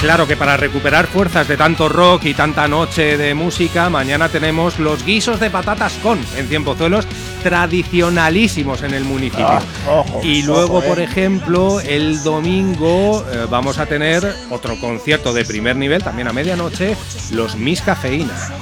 Claro que para recuperar fuerzas de tanto rock y tanta noche de música, mañana tenemos los guisos de patatas con en Cienpozuelos, tradicionalísimos en el municipio. Y luego, por ejemplo, el domingo vamos a tener otro concierto de primer nivel, también a medianoche, los Miss Cafeína.